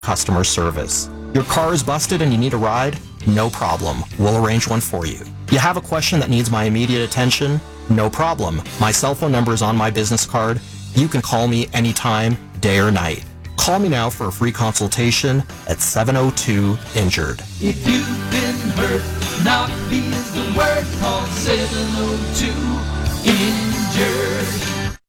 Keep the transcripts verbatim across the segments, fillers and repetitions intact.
customer service. Your car is busted and you need a ride? No problem. We'll arrange one for you. You have a question that needs my immediate attention? No problem. My cell phone number is on my business card. You can call me anytime, day or night. Call me now for a free consultation at seven oh two injured. If you've been hurt, not is the word, call seven oh two injured.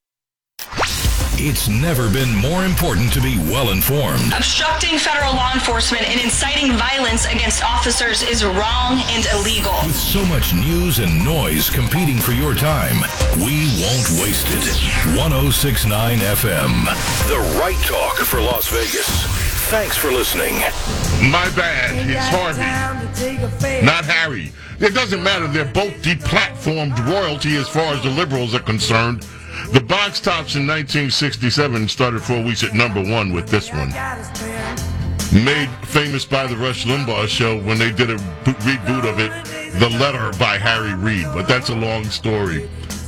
It's never been more important to be well-informed. Obstructing federal law enforcement and inciting violence against officers is wrong and illegal. With so much news and noise competing for your time, we won't waste it. one oh six point nine F M, the right talk for Las Vegas. Thanks for listening. My bad. It's Harvey, not Harry. It doesn't matter. They're both deplatformed royalty as far as the liberals are concerned. The Box Tops in nineteen sixty-seven started four weeks at number one with this one. Made famous by the Rush Limbaugh show when they did a bo- reboot of it, The Letter by Harry Reid. But that's a long story.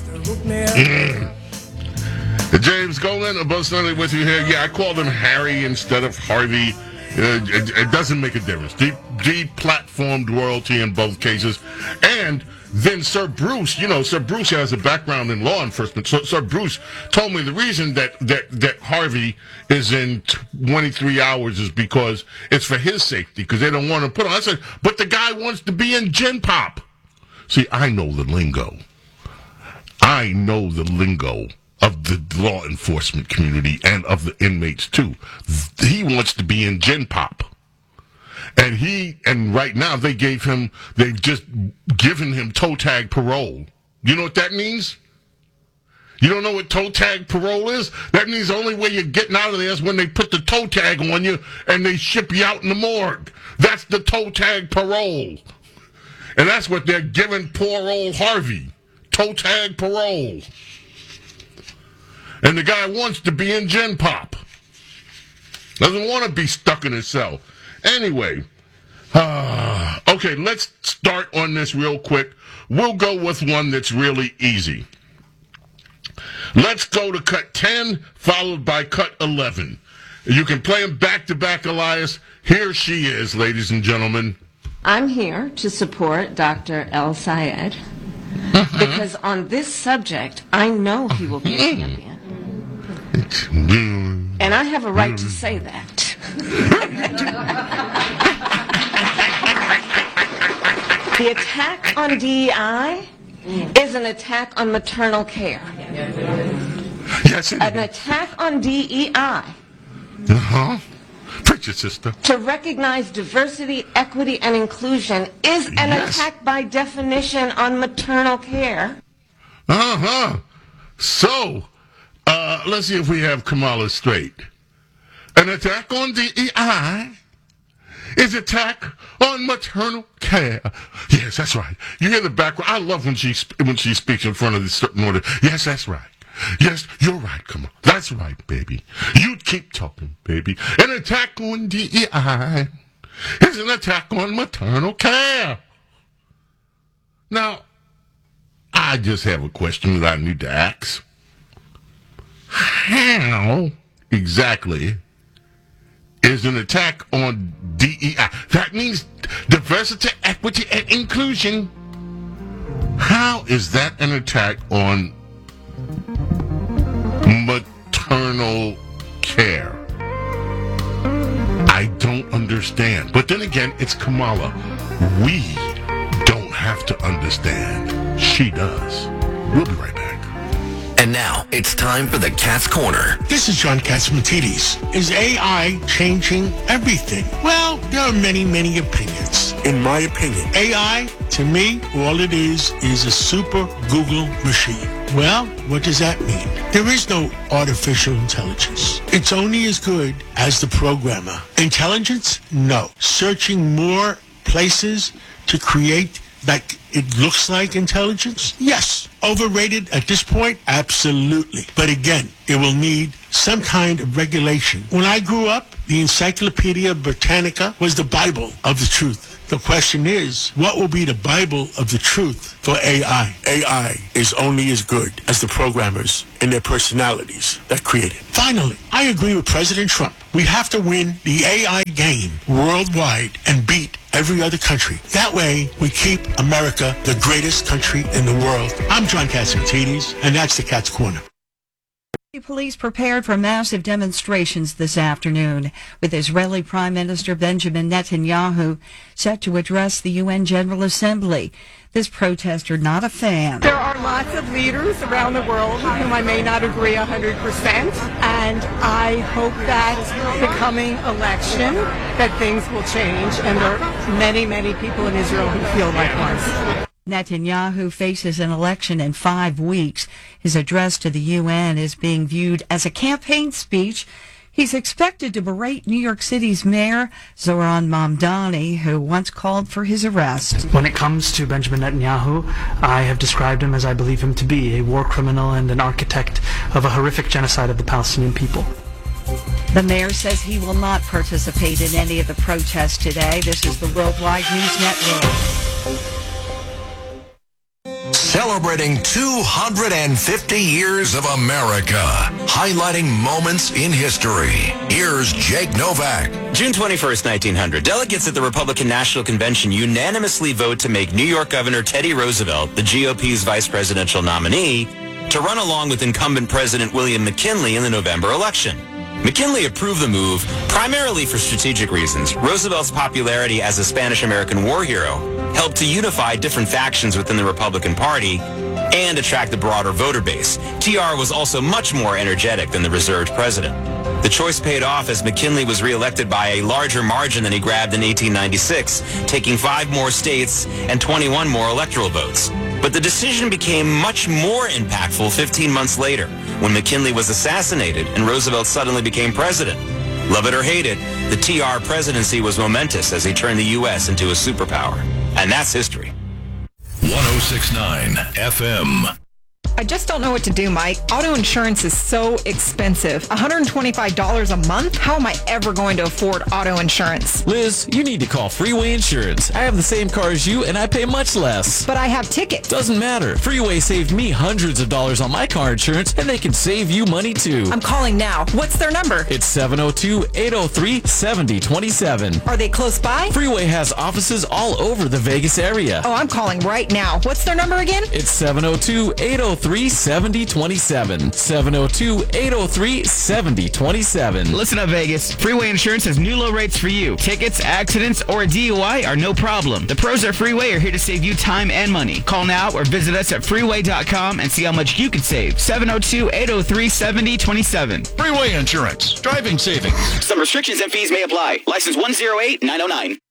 James Golan, above Sunday with you here. Yeah, I called him Harry instead of Harvey. Uh, it, it doesn't make a difference. Deep, deplatformed royalty in both cases. And then Sir Bruce, you know, Sir Bruce has a background in law enforcement. So Sir Bruce told me the reason that, that, that Harvey is in twenty-three hours is because it's for his safety, because they don't want to put on. I said, but the guy wants to be in Gen Pop. See, I know the lingo. I know the lingo of the law enforcement community and of the inmates, too. He wants to be in Gen Pop. And he, and right now they gave him, they've just given him toe tag parole. You know what that means? You don't know what toe tag parole is? That means the only way you're getting out of there is when they put the toe tag on you and they ship you out in the morgue. That's the toe tag parole. And that's what they're giving poor old Harvey. Toe tag parole. And the guy wants to be in Gen Pop. Doesn't want to be stuck in his cell. Anyway, uh, okay, let's start on this real quick. We'll go with one that's really easy. Let's go to cut ten, followed by cut eleven. You can play them back-to-back, Elias. Here she is, ladies and gentlemen. I'm here to support Doctor El Sayed, uh-huh. because on this subject, I know he will be a champion. And I have a right to say that. The attack on D E I is an attack on maternal care. Yes, it An is. attack on D E I. Uh-huh. Preach it, sister. To recognize diversity, equity, and inclusion is an Yes. attack by definition on maternal care. Uh-huh. So, uh, let's see if we have Kamala straight. An attack on D E I is attack on maternal care. Yes, that's right. You hear the background. I love when she when she speaks in front of the certain order. Yes, that's right. Yes, you're right, Kamala. That's right, baby. You keep talking, baby. An attack on D E I is an attack on maternal care. Now, I just have a question that I need to ask. How exactly is an attack on D E I? That means diversity, equity, and inclusion. How is that an attack on maternal care? I don't understand. But then again, it's Kamala. We don't have to understand. She does. We'll be right back. And now, it's time for the Cat's Corner. This is John Catsimatidis. Is A I changing everything? Well, there are many, many opinions. In my opinion, A I, to me, all it is, is a super Google machine. Well, what does that mean? There is no artificial intelligence. It's only as good as the programmer. Intelligence? No. Searching more places to create like it looks like intelligence? Yes. overrated at this point? Absolutely. But again, it will need some kind of regulation. When I grew up, the Encyclopedia Britannica was the Bible of the truth. The question is, what will be the Bible of the truth for A I? A I is only as good as the programmers and their personalities that create it. Finally, I agree with President Trump. We have to win the A I game worldwide and beat every other country. That way, we keep America the greatest country in the world. I'm John Catsimatidis, and that's the Cat's Corner. Police prepared for massive demonstrations this afternoon, with Israeli Prime Minister Benjamin Netanyahu set to address the U N General Assembly. This protester not a fan. There are lots of leaders around the world with whom I may not agree one hundred percent, and I hope that the coming election that things will change, and there are many, many people in Israel who feel likewise. Netanyahu faces an election in five weeks. His address to the U N is being viewed as a campaign speech. He's expected to berate New York City's mayor, Zoran Mamdani, who once called for his arrest. When it comes to Benjamin Netanyahu, I have described him as I believe him to be, a war criminal and an architect of a horrific genocide of the Palestinian people. The mayor says he will not participate in any of the protests today. This is the Worldwide News Network. Celebrating two hundred fifty years of America, highlighting moments in history. Here's Jake Novak. June twenty-first, nineteen hundred, delegates at the Republican National Convention unanimously vote to make New York Governor Teddy Roosevelt the G O P's vice presidential nominee to run along with incumbent President William McKinley in the November election. McKinley approved the move primarily for strategic reasons. Roosevelt's popularity as a Spanish-American war hero helped to unify different factions within the Republican Party and attract a broader voter base. T R was also much more energetic than the reserved president. The choice paid off as McKinley was reelected by a larger margin than he grabbed in eighteen ninety-six, taking five more states and twenty-one more electoral votes. But the decision became much more impactful fifteen months later, when McKinley was assassinated and Roosevelt suddenly became president. Love it or hate it, the T R presidency was momentous as he turned the U S into a superpower. And that's history. one oh six point nine F M. I just don't know what to do, Mike. Auto insurance is so expensive. one hundred twenty-five dollars a month? How am I ever going to afford auto insurance? Liz, you need to call Freeway Insurance. I have the same car as you, and I pay much less. But I have tickets. Doesn't matter. Freeway saved me hundreds of dollars on my car insurance, and they can save you money, too. I'm calling now. What's their number? It's seven oh two, eight oh three, seven oh two seven. Are they close by? Freeway has offices all over the Vegas area. Oh, I'm calling right now. What's their number again? It's seven oh two, eight oh three, seven oh two seven. seven oh two, eight oh three, seven oh two seven. Listen up, Vegas. Freeway Insurance has new low rates for you. Tickets, accidents, or a D U I are no problem. The pros at Freeway are here to save you time and money. Call now or visit us at freeway dot com and see how much you can save. seven oh two, eight oh three, seven oh two seven. Freeway Insurance. Driving savings. Some restrictions and fees may apply. License one oh eight nine oh nine.